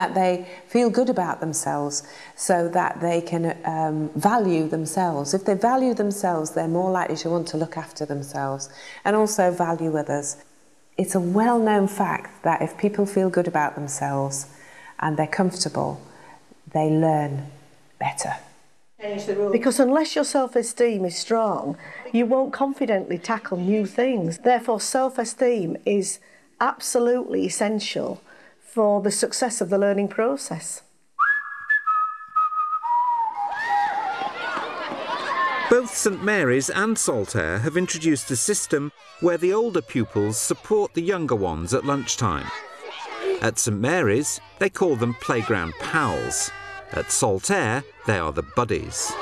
That they feel good about themselves so that they can value themselves. If they value themselves, they're more likely to want to look after themselves and also value others. It's a well-known fact that if people feel good about themselves and they're comfortable, they learn better. Because unless your self-esteem is strong, you won't confidently tackle new things. Therefore, self-esteem is absolutely essential for the success of the learning process. Both St Mary's and Saltaire have introduced a system where the older pupils support the younger ones at lunchtime. At St Mary's, they call them playground pals. At Saltaire, they are the buddies.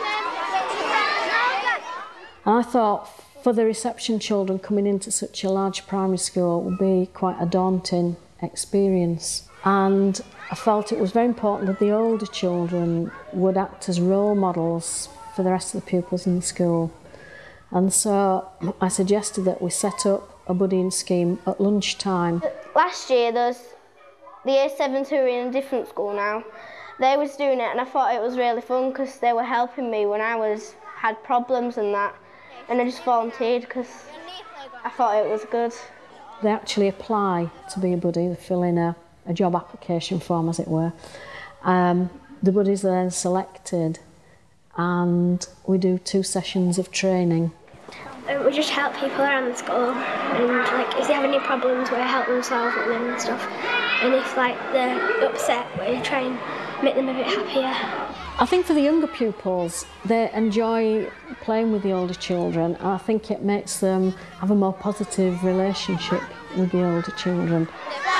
I thought for the reception children coming into such a large primary school would be quite a daunting experience, and I felt it was very important that the older children would act as role models for the rest of the pupils in the school. And so I suggested that we set up a buddying scheme at lunchtime. Last year there was the year 7s who are in a different school now. They was doing it and I thought it was really fun because they were helping me when I had problems and that, and I just volunteered because I thought it was good. They actually apply to be a buddy, they fill in a job application form, as it were. The buddies are then selected and we do 2 sessions of training. We just help people around the school, and like if they have any problems we help them solve them and stuff, and if like they're upset we try and make them a bit happier. I think for the younger pupils, they enjoy playing with the older children, and I think it makes them have a more positive relationship with the older children.